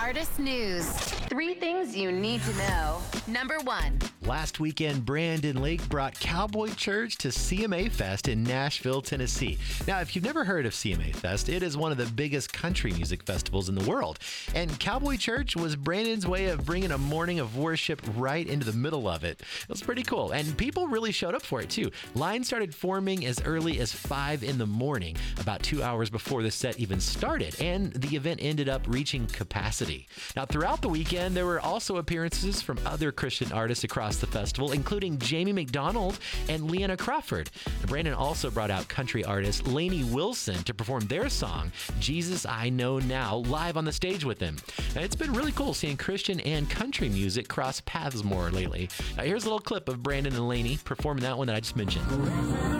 Artist News. 3 things you need to know. Number 1. Last weekend, Brandon Lake brought Cowboy Church to CMA Fest in Nashville, Tennessee. Now, if you've never heard of CMA Fest, it is one of the biggest country music festivals in the world. And Cowboy Church was Brandon's way of bringing a morning of worship right into the middle of it. It was pretty cool. And people really showed up for it, too. Lines started forming as early as 5 in the morning, about 2 hours before the set even started. And the event ended up reaching capacity. Now, throughout the weekend, there were also appearances from other Christian artists across the festival, including Jamie McDonald and Leanna Crawford. Brandon also brought out country artist Lainey Wilson to perform their song, Jesus I Know Now, live on the stage with him. Now, it's been really cool seeing Christian and country music cross paths more lately. Now, here's a little clip of Brandon and Lainey performing that one that I just mentioned.